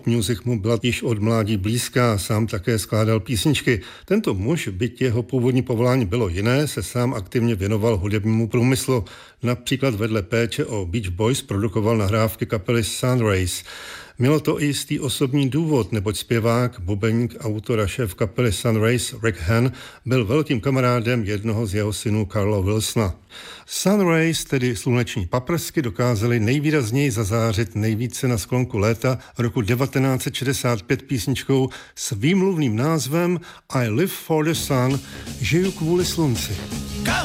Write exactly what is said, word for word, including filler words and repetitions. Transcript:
Music mu byla již od mládí blízká, sám také skládal písničky. Tento muž, byť jeho původní povolání bylo jiné, se sám aktivně věnoval hudebnímu průmyslu. Například vedle péče o Beach Boys produkoval nahrávky kapely Sunrays. Mělo to i jistý osobní důvod, neboť zpěvák, bubeník, autor a šéf kapely Sunrays Rick Hahn byl velkým kamarádem jednoho z jeho synů Carla Wilsona. Sunrays, tedy sluneční paprsky, dokázali nejvýrazněji zazářit nejvíce na sklonku léta roku devatenáct set šedesát pět písničkou s výmluvným názvem I Live for the Sun, žiju kvůli slunci.